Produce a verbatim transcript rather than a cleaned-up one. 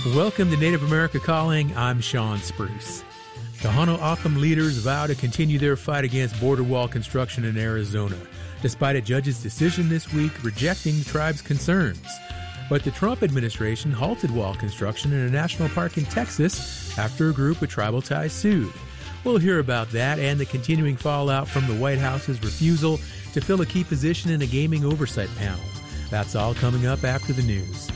Welcome to Native America Calling. I'm Sean Spruce. Tohono O'odham leaders vow to continue their fight against border wall construction in Arizona, despite a judge's decision this week rejecting the tribe's concerns. But the Trump administration halted wall construction in a national park in Texas after a group with tribal ties sued. We'll hear about that and the continuing fallout from the White House's refusal to fill a key position in a gaming oversight panel. That's all coming up after the news.